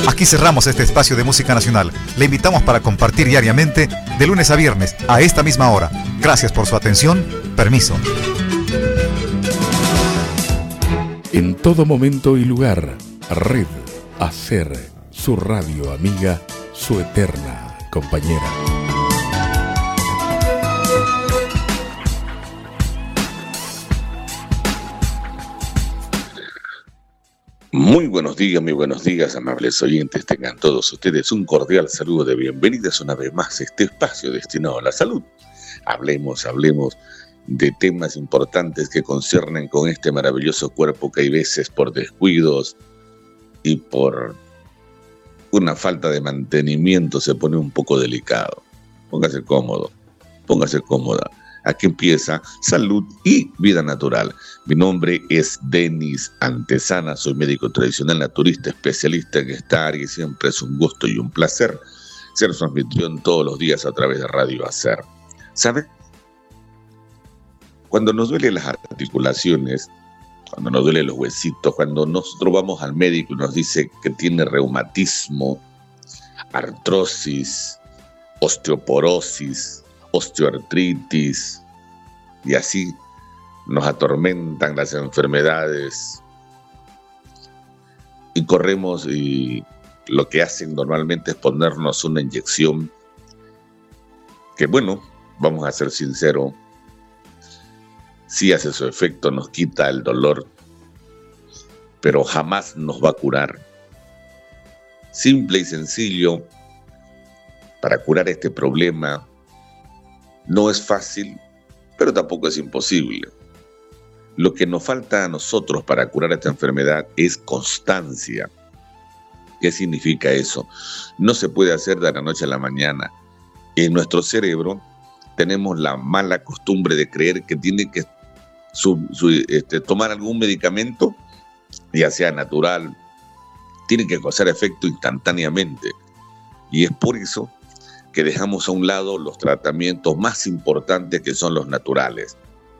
Aquí cerramos este espacio de música nacional. Le invitamos para compartir diariamente de lunes a viernes a esta misma hora. Gracias por su atención. Permiso. En todo momento y lugar, Red Hacer, su radio amiga, su eterna compañera. Muy buenos días, amables oyentes. Tengan todos ustedes un cordial saludo de bienvenidas una vez más a este espacio destinado a la salud. Hablemos de temas importantes que conciernen con este maravilloso cuerpo que hay veces por descuidos y por una falta de mantenimiento se pone un poco delicado. Póngase cómodo, póngase cómoda. Aquí empieza Salud y Vida Natural. Mi nombre es Denis Antesana, soy médico tradicional naturista, especialista en esta área y siempre es un gusto y un placer ser su anfitrión todos los días a través de Radio Hacer. ¿Sabe? Cuando nos duelen las articulaciones, cuando nos duelen los huesitos, cuando nosotros vamos al médico y nos dice que tiene reumatismo, artrosis, osteoporosis, osteoartritis, y así nos atormentan las enfermedades y corremos y lo que hacen normalmente es ponernos una inyección que, bueno, vamos a ser sinceros, sí hace su efecto, nos quita el dolor, pero jamás nos va a curar. Simple y sencillo, para curar este problema no es fácil, pero tampoco es imposible. Lo que nos falta a nosotros para curar esta enfermedad es constancia. ¿Qué significa eso? No se puede hacer de la noche a la mañana. En nuestro cerebro tenemos la mala costumbre de creer que tiene que tomar algún medicamento, ya sea natural, tiene que causar efecto instantáneamente. Y es por eso que dejamos a un lado los tratamientos más importantes que son los naturales.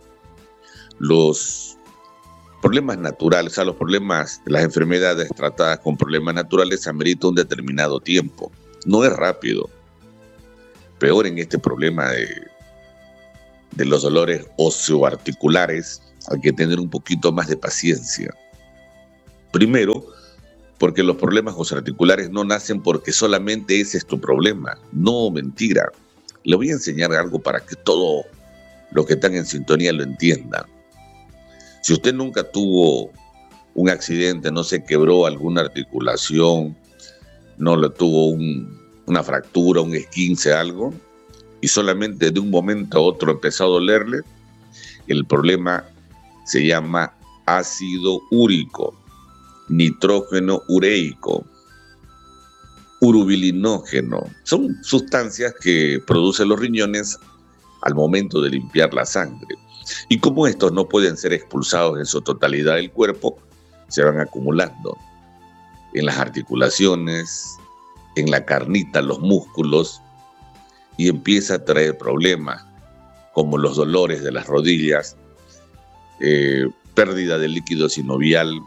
Los problemas naturales, las enfermedades tratadas con problemas naturales ameritan un determinado tiempo. No es rápido. Peor en este problema de los dolores osteoarticulares, hay que tener un poquito más de paciencia. Primero, porque los problemas osteoarticulares no nacen porque solamente ese es tu problema. No, mentira. Le voy a enseñar algo para que todos los que están en sintonía lo entiendan. Si usted nunca tuvo un accidente, no se quebró alguna articulación, no le tuvo una fractura, un esguince, algo, y solamente de un momento a otro empezó a dolerle, el problema se llama ácido úrico, nitrógeno ureico, urobilinógeno. Son sustancias que producen los riñones al momento de limpiar la sangre. Y como estos no pueden ser expulsados en su totalidad del cuerpo, se van acumulando en las articulaciones, en la carnita, los músculos, y empieza a traer problemas como los dolores de las rodillas, pérdida de líquido sinovial,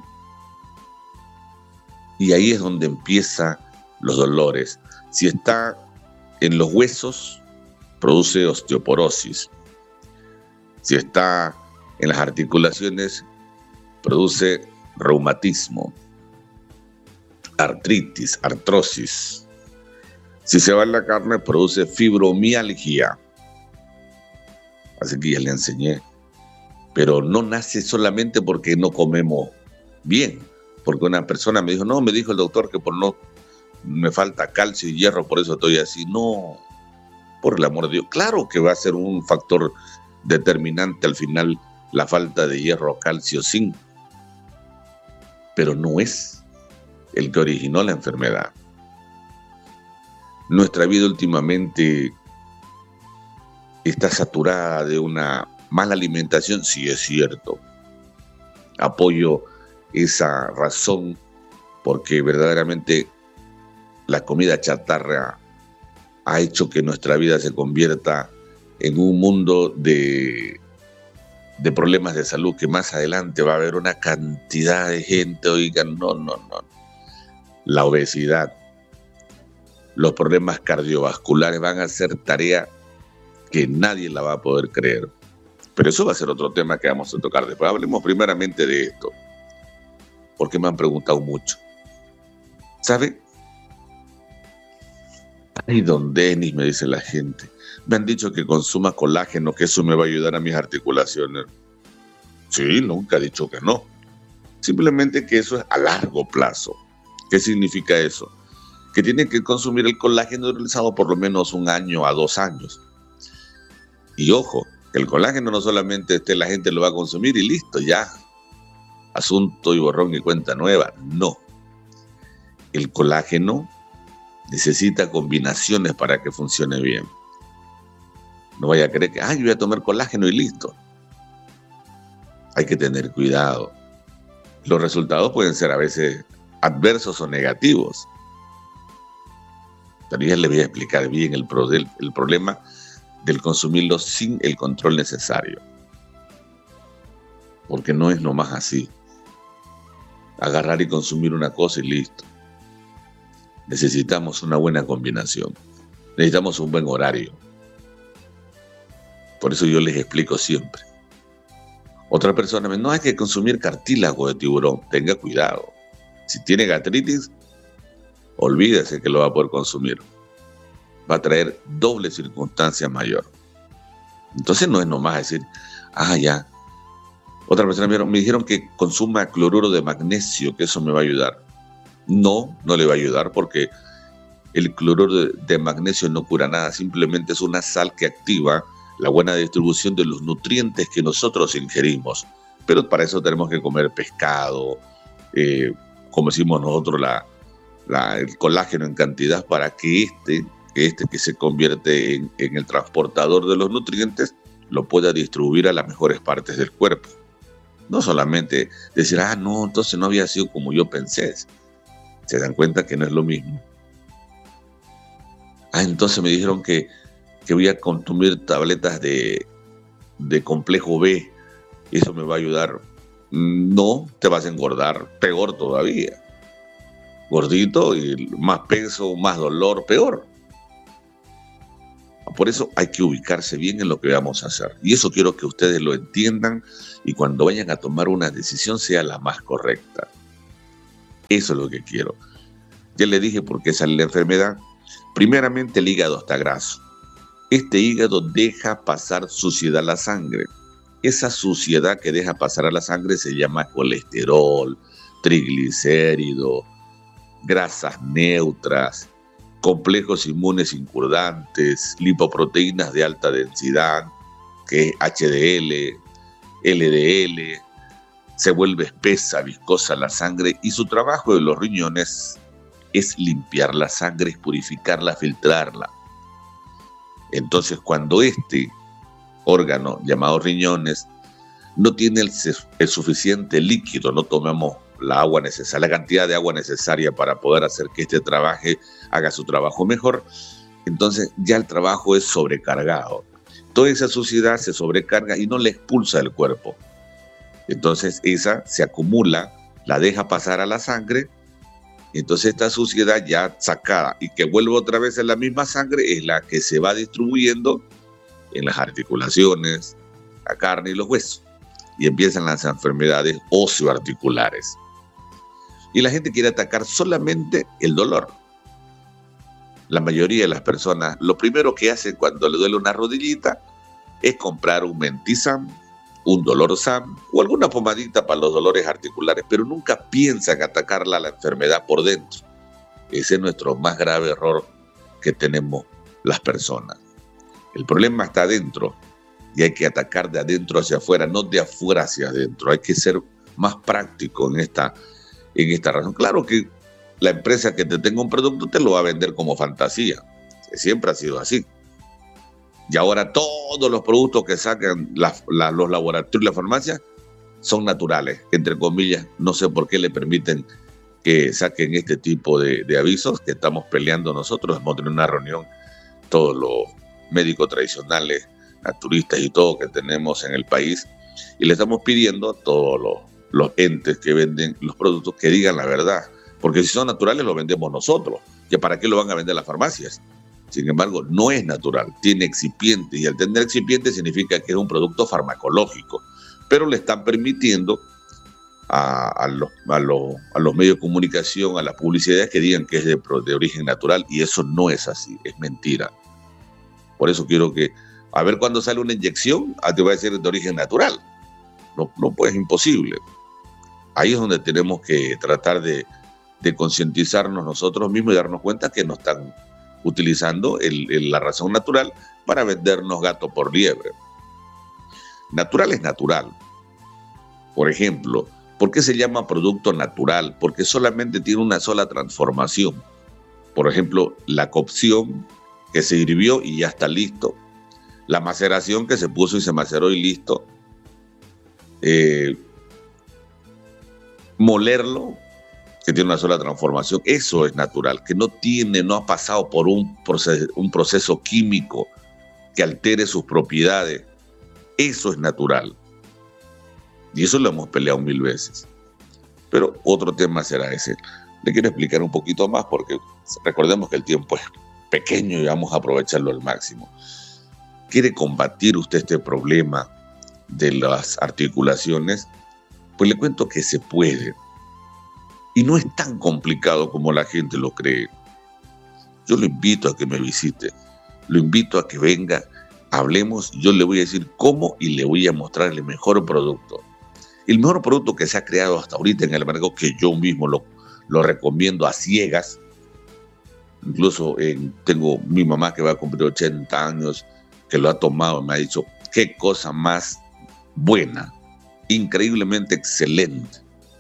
y ahí es donde empiezan los dolores. Si está en los huesos, produce osteoporosis. Si está en las articulaciones, produce reumatismo, artritis, artrosis. Si se va en la carne, produce fibromialgia. Así que ya le enseñé. Pero no nace solamente porque no comemos bien. Porque una persona me dijo el doctor que me falta calcio y hierro, por eso estoy así. No, por el amor de Dios. Claro que va a ser un factor determinante al final la falta de hierro, calcio, zinc. Pero no es el que originó la enfermedad. Nuestra vida últimamente está saturada de una mala alimentación, sí es cierto. Apoyo esa razón porque verdaderamente la comida chatarra ha hecho que nuestra vida se convierta en un mundo de problemas de salud que más adelante va a haber una cantidad de gente, oigan, no. la obesidad, los problemas cardiovasculares van a ser tarea que nadie la va a poder creer. Pero eso va a ser otro tema que vamos a tocar después. Hablemos primeramente de esto, porque me han preguntado mucho. ¿Sabe? Ay, don Denis, me dice la gente, me han dicho que consuma colágeno, que eso me va a ayudar a mis articulaciones. Sí, nunca he dicho que no. Simplemente que eso es a largo plazo. ¿Qué significa eso? Que tiene que consumir el colágeno hidrolizado por lo menos 1 año a 2 años. Y ojo, el colágeno no solamente la gente lo va a consumir y listo, ya. Asunto y borrón y cuenta nueva. No. El colágeno necesita combinaciones para que funcione bien. No vaya a creer que, yo voy a tomar colágeno y listo. Hay que tener cuidado. Los resultados pueden ser a veces adversos o negativos. Pero ya les voy a explicar bien el problema del consumirlo sin el control necesario. Porque no es nomás así. Agarrar y consumir una cosa y listo. Necesitamos una buena combinación. Necesitamos un buen horario. Por eso yo les explico siempre. Otra persona me dice, no hay que consumir cartílago de tiburón. Tenga cuidado. Si tiene gastritis, olvídese que lo va a poder consumir. Va a traer doble circunstancia mayor. Entonces no es nomás decir, ya. Otra persona me dijeron que consuma cloruro de magnesio, que eso me va a ayudar. No le va a ayudar porque el cloruro de magnesio no cura nada. Simplemente es una sal que activa la buena distribución de los nutrientes que nosotros ingerimos. Pero para eso tenemos que comer pescado, como decimos nosotros, el colágeno en cantidad para que que se convierte en el transportador de los nutrientes lo pueda distribuir a las mejores partes del cuerpo. No solamente decir, no, entonces no había sido como yo pensé. Se dan cuenta que no es lo mismo. Entonces me dijeron que voy a consumir tabletas de complejo B. Eso me va a ayudar. No, te vas a engordar, peor todavía. Gordito y más peso, más dolor, peor. Por eso hay que ubicarse bien en lo que vamos a hacer. Y eso quiero que ustedes lo entiendan y cuando vayan a tomar una decisión sea la más correcta. Eso es lo que quiero. Ya le dije por qué sale la enfermedad. Primeramente el hígado está graso. Este hígado deja pasar suciedad a la sangre. Esa suciedad que deja pasar a la sangre se llama colesterol, triglicéridos, grasas neutras, complejos inmunes incurdantes, lipoproteínas de alta densidad, que es HDL, LDL, se vuelve espesa, viscosa la sangre y su trabajo de los riñones es limpiar la sangre, es purificarla, filtrarla. Entonces, cuando este órgano llamado riñones no tiene el suficiente líquido, no tomamos la agua necesaria, la cantidad de agua necesaria para poder hacer que haga su trabajo mejor, entonces ya el trabajo es sobrecargado. Toda esa suciedad se sobrecarga y no la expulsa del cuerpo. Entonces esa se acumula, la deja pasar a la sangre, entonces esta suciedad ya sacada y que vuelve otra vez en la misma sangre es la que se va distribuyendo en las articulaciones, la carne y los huesos. Y empiezan las enfermedades osteoarticulares. Y la gente quiere atacar solamente el dolor. La mayoría de las personas, lo primero que hacen cuando le duele una rodillita es comprar un Mentizam, un Dolorosam o alguna pomadita para los dolores articulares, pero nunca piensan atacar la enfermedad por dentro. Ese es nuestro más grave error que tenemos las personas. El problema está adentro y hay que atacar de adentro hacia afuera, no de afuera hacia adentro. Hay que ser más práctico en esta razón. Claro que la empresa que te tenga un producto te lo va a vender como fantasía. Siempre ha sido así. Y ahora todos los productos que sacan los laboratorios y la farmacia son naturales, entre comillas. No sé por qué le permiten que saquen este tipo de avisos que estamos peleando nosotros. Hemos tenido una reunión, todos los médicos tradicionales, naturistas y todo que tenemos en el país, y le estamos pidiendo a todos los entes que venden los productos que digan la verdad. porque si son naturales los vendemos nosotros, que para qué lo van a vender las farmacias. Sin embargo, no es natural, tiene excipientes, y al tener excipientes significa que es un producto farmacológico, pero le están permitiendo a los medios de comunicación, a las publicidades, que digan que es de origen natural, y eso no es así, es mentira. Por eso quiero que, a ver cuando sale una inyección, te va a decir de origen natural. No, pues es imposible. Ahí es donde tenemos que tratar de concientizarnos nosotros mismos y darnos cuenta que no están utilizando la razón natural para vendernos gato por liebre. Natural es natural. Por ejemplo, ¿por qué se llama producto natural? Porque solamente tiene una sola transformación. Por ejemplo, la cocción, que se hirvió y ya está listo. La maceración, que se puso y se maceró y listo. Molerlo, que tiene una sola transformación, eso es natural, que no ha pasado por un proceso químico que altere sus propiedades. Eso es natural. Y eso lo hemos peleado 1000 veces. Pero otro tema será ese. Le quiero explicar un poquito más, porque recordemos que el tiempo es pequeño y vamos a aprovecharlo al máximo. ¿Quiere combatir usted este problema de las articulaciones? Pues le cuento que se puede. Y no es tan complicado como la gente lo cree. Yo lo invito a que me visite. Lo invito a que venga, hablemos. Yo le voy a decir cómo y le voy a mostrar el mejor producto. El mejor producto que se ha creado hasta ahorita en el mercado, que yo mismo lo recomiendo a ciegas. Incluso tengo mi mamá que va a cumplir 80 años, que lo ha tomado y me ha dicho, qué cosa más buena, increíblemente excelente.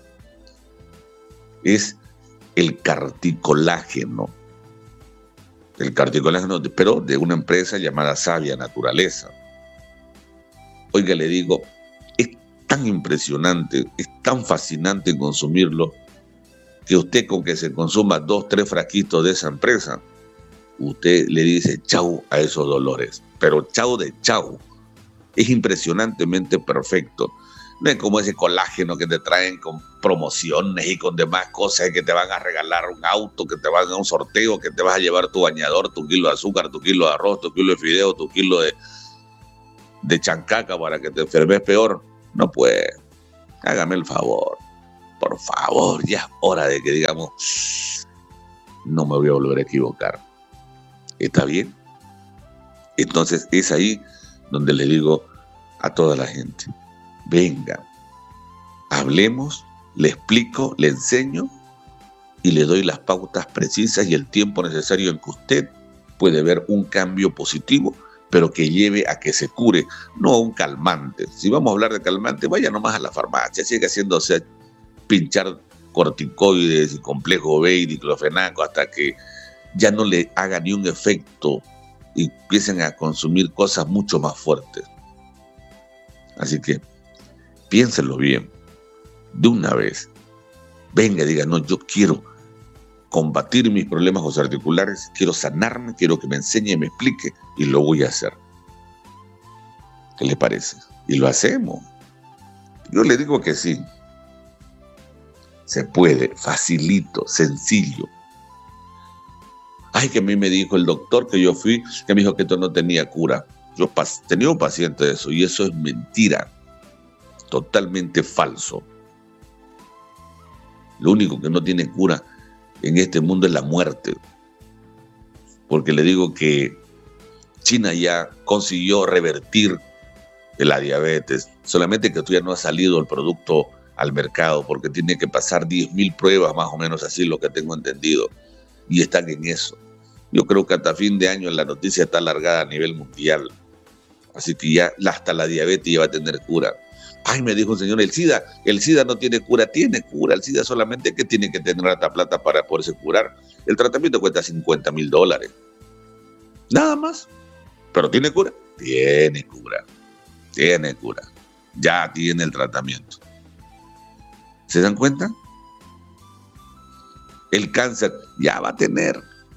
Es el carticolágeno. El carticolágeno, pero de una empresa llamada Sabia Naturaleza. Oiga, le digo, es tan impresionante, es tan fascinante consumirlo, que usted con que se consuma 2-3 frasquitos de esa empresa, usted le dice chau a esos dolores, pero chau de chau. Es impresionantemente perfecto. No es como ese colágeno que te traen con promociones y con demás cosas, que te van a regalar un auto, que te van a un sorteo, que te vas a llevar tu bañador, tu kilo de azúcar, tu kilo de arroz, tu kilo de fideo, tu kilo de chancaca para que te enfermes peor. No puede. Hágame el favor. Por favor, ya es hora de que digamos, no me voy a volver a equivocar. ¿Está bien? Entonces es ahí donde le digo a toda la gente, venga, hablemos, le explico, le enseño y le doy las pautas precisas y el tiempo necesario en que usted puede ver un cambio positivo, pero que lleve a que se cure, no a un calmante. Si vamos a hablar de calmante, vaya nomás a la farmacia, sigue haciéndose pinchar corticoides y complejo B y diclofenaco hasta que ya no le haga ni un efecto y empiecen a consumir cosas mucho más fuertes. Así que piénsenlo bien, de una vez. Venga, diga, no, yo quiero combatir mis problemas articulares, quiero sanarme, quiero que me enseñe, me explique, y lo voy a hacer. ¿Qué le parece? Y lo hacemos. Yo le digo que sí. Se puede, facilito, sencillo. Ay, que a mí me dijo el doctor que yo fui, que me dijo que esto no tenía cura. Yo tenía un paciente de eso, y eso es mentira. Totalmente falso. Lo único que no tiene cura en este mundo es la muerte. Porque le digo que China ya consiguió revertir la diabetes. Solamente que todavía no ha salido el producto al mercado, porque tiene que pasar 10.000 pruebas, más o menos así, lo que tengo entendido. Y están en eso. Yo creo que hasta fin de año la noticia está alargada a nivel mundial. Así que ya hasta la diabetes ya va a tener cura. Ay, me dijo un señor, el SIDA no tiene cura. Tiene cura, el SIDA solamente que tiene que tener harta plata para poderse curar. El tratamiento cuesta $50,000. Nada más. ¿Pero tiene cura? Tiene cura. Tiene cura. Ya tiene el tratamiento. ¿Se dan cuenta? El cáncer ya va a tener.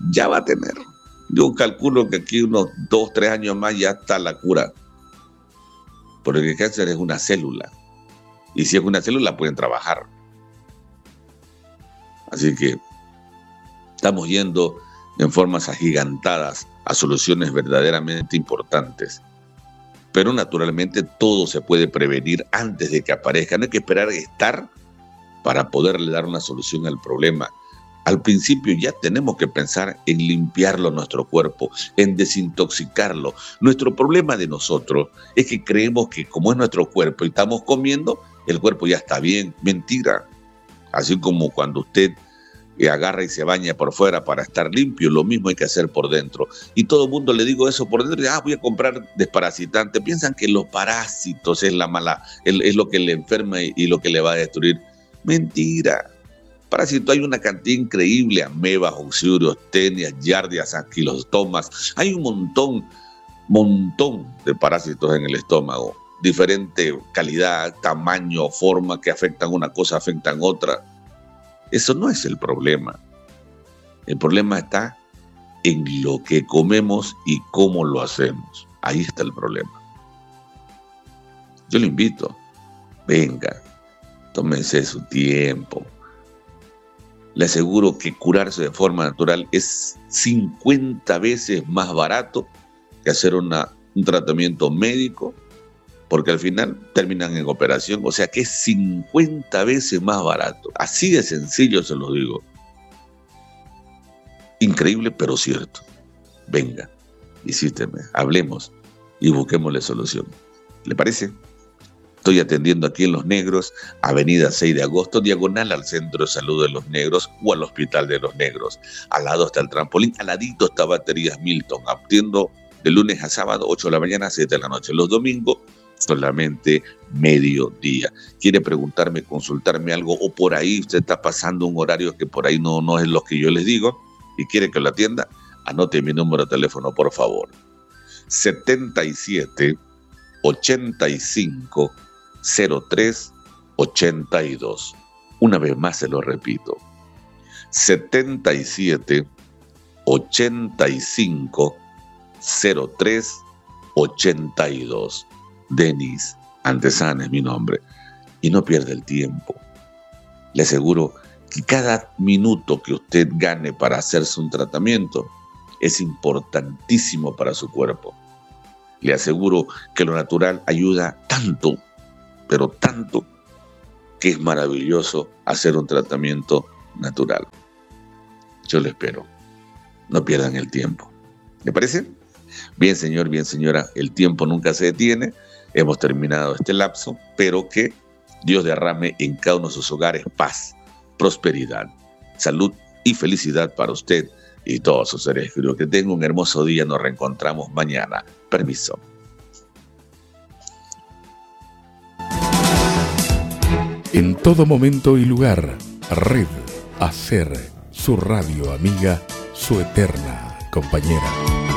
Yo calculo que aquí unos 2-3 años más ya está la cura. Porque el cáncer es una célula. Y si es una célula pueden trabajar. Así que estamos yendo en formas agigantadas a soluciones verdaderamente importantes. Pero naturalmente todo se puede prevenir antes de que aparezca. No hay que esperar a estar para poderle dar una solución al problema. Al principio ya tenemos que pensar en limpiarlo nuestro cuerpo, en desintoxicarlo. Nuestro problema de nosotros es que creemos que como es nuestro cuerpo y estamos comiendo, el cuerpo ya está bien. Mentira. Así como cuando usted agarra y se baña por fuera para estar limpio, lo mismo hay que hacer por dentro. Y todo el mundo le digo eso por dentro, voy a comprar desparasitante. Piensan que los parásitos es lo que le enferma y lo que le va a destruir. Mentira. Parásito hay una cantidad increíble, amebas, oxiurios, tenias, yardias, anquilostomas. Hay un montón de parásitos en el estómago. Diferente calidad, tamaño, forma, que afectan una cosa, afectan otra. Eso no es el problema. El problema está en lo que comemos y cómo lo hacemos. Ahí está el problema. Yo le invito, venga, tómense su tiempo. Le aseguro que curarse de forma natural es 50 veces más barato que hacer un tratamiento médico, porque al final terminan en operación, o sea que es 50 veces más barato. Así de sencillo se lo digo. Increíble, pero cierto. Venga, visíteme, hablemos y busquémosle solución. ¿Le parece? Estoy atendiendo aquí en Los Negros, avenida 6 de agosto, diagonal al Centro de Salud de Los Negros o al Hospital de Los Negros. Al lado está el trampolín, al ladito está Baterías Milton. Atiendo de lunes a sábado, 8 de la mañana a 7 de la noche. Los domingos, solamente mediodía. ¿Quiere preguntarme, consultarme algo o por ahí usted está pasando un horario que por ahí no es lo que yo les digo y quiere que lo atienda? Anote mi número de teléfono, por favor. 77 85 03 82. Una vez más se lo repito. 77 85 03 82. Denis Antezana es mi nombre. Y no pierda el tiempo. Le aseguro que cada minuto que usted gane para hacerse un tratamiento es importantísimo para su cuerpo. Le aseguro que lo natural ayuda tanto, pero tanto, que es maravilloso hacer un tratamiento natural. Yo le espero. No pierdan el tiempo. ¿Le parece? Bien, señor, bien, señora, el tiempo nunca se detiene. Hemos terminado este lapso, pero que Dios derrame en cada uno de sus hogares paz, prosperidad, salud y felicidad para usted y todos sus seres queridos. Que tenga un hermoso día. Nos reencontramos mañana. Permiso. En todo momento y lugar, Red Hacer, su radio amiga, su eterna compañera.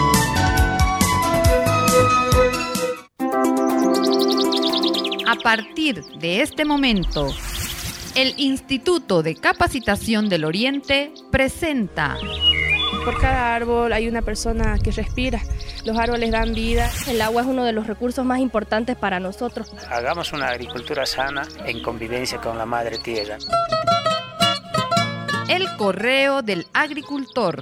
A partir de este momento, el Instituto de Capacitación del Oriente presenta... Por cada árbol hay una persona que respira. Los árboles dan vida. El agua es uno de los recursos más importantes para nosotros. Hagamos una agricultura sana en convivencia con la madre tierra. El correo del agricultor.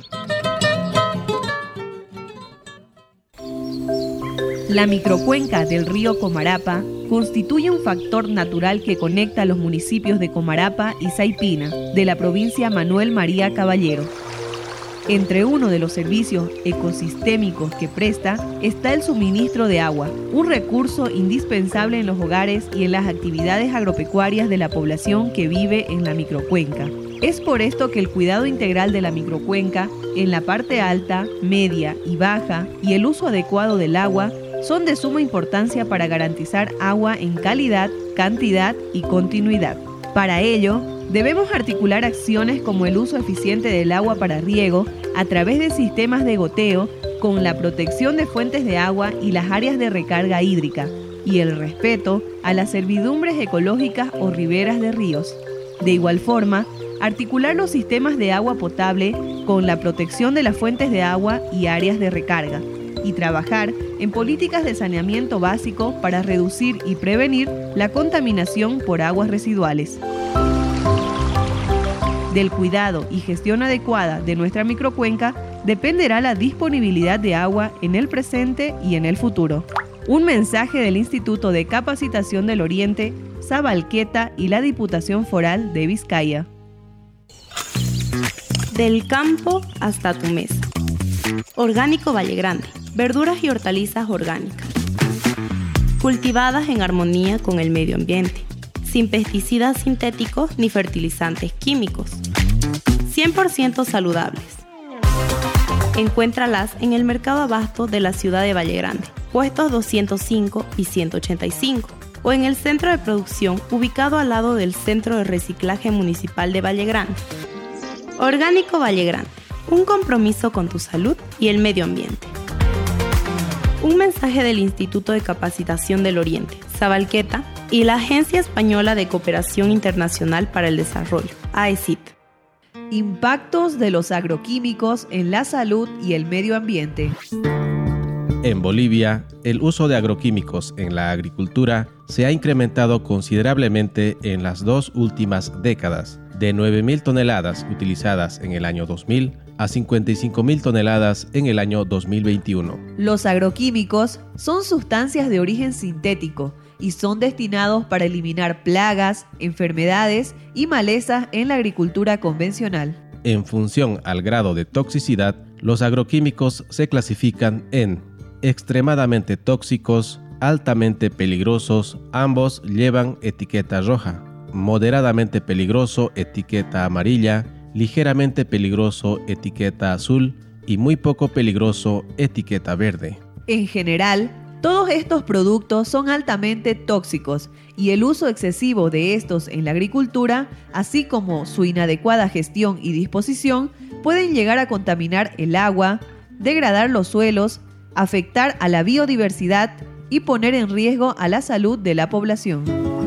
La microcuenca del río Comarapa constituye un factor natural que conecta a los municipios de Comarapa y Saipina, de la provincia Manuel María Caballero. Entre uno de los servicios ecosistémicos que presta está el suministro de agua, un recurso indispensable en los hogares y en las actividades agropecuarias de la población que vive en la microcuenca. Es por esto que el cuidado integral de la microcuenca, en la parte alta, media y baja, y el uso adecuado del agua son de suma importancia para garantizar agua en calidad, cantidad y continuidad. Para ello, debemos articular acciones como el uso eficiente del agua para riego a través de sistemas de goteo con la protección de fuentes de agua y las áreas de recarga hídrica y el respeto a las servidumbres ecológicas o riberas de ríos. De igual forma, articular los sistemas de agua potable con la protección de las fuentes de agua y áreas de recarga y trabajar en políticas de saneamiento básico para reducir y prevenir la contaminación por aguas residuales. Del cuidado y gestión adecuada de nuestra microcuenca dependerá la disponibilidad de agua en el presente y en el futuro. Un mensaje del Instituto de Capacitación del Oriente, Sabalqueta y la Diputación Foral de Vizcaya. Del campo hasta tu mesa. Orgánico Valle Grande. Verduras y hortalizas orgánicas. Cultivadas en armonía con el medio ambiente. Sin pesticidas sintéticos ni fertilizantes químicos. 100% saludables. Encuéntralas en el Mercado Abasto de la ciudad de Valle Grande, puestos 205 y 185, o en el centro de producción ubicado al lado del Centro de Reciclaje Municipal de Valle Grande. Orgánico Valle Grande, un compromiso con tu salud y el medio ambiente. Un mensaje del Instituto de Capacitación del Oriente, Sabalqueta, y la Agencia Española de Cooperación Internacional para el Desarrollo, AECID. Impactos de los agroquímicos en la salud y el medio ambiente. En Bolivia, el uso de agroquímicos en la agricultura se ha incrementado considerablemente en las 2 últimas décadas, de 9.000 toneladas utilizadas en el año 2000 a 55.000 toneladas en el año 2021. Los agroquímicos son sustancias de origen sintético y son destinados para eliminar plagas, enfermedades y malezas en la agricultura convencional. En función al grado de toxicidad, los agroquímicos se clasifican en extremadamente tóxicos, altamente peligrosos, ambos llevan etiqueta roja, moderadamente peligroso, etiqueta amarilla, ligeramente peligroso, etiqueta azul y muy poco peligroso, etiqueta verde. En general, todos estos productos son altamente tóxicos y el uso excesivo de estos en la agricultura, así como su inadecuada gestión y disposición, pueden llegar a contaminar el agua, degradar los suelos, afectar a la biodiversidad y poner en riesgo a la salud de la población.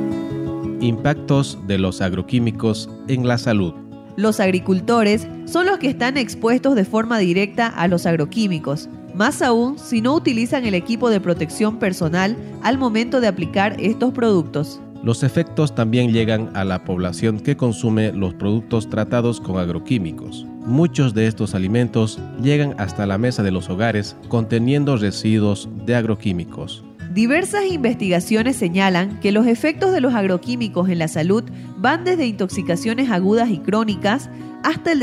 Impactos de los agroquímicos en la salud. Los agricultores son los que están expuestos de forma directa a los agroquímicos, más aún si no utilizan el equipo de protección personal al momento de aplicar estos productos. Los efectos también llegan a la población que consume los productos tratados con agroquímicos. Muchos de estos alimentos llegan hasta la mesa de los hogares conteniendo residuos de agroquímicos. Diversas investigaciones señalan que los efectos de los agroquímicos en la salud van desde intoxicaciones agudas y crónicas hasta el